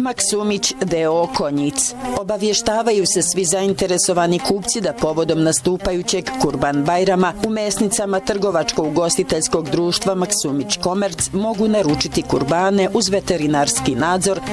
Maksumić d.o.o. Konjic. Obavještavaju se svi zainteresovani kupci da povodom nastupajućeg Kurban Bajrama u mesnicama trgovačko-ugostiteljskog društva Maksumić Komerc mogu naručiti kurbane uz veterinarski nadzor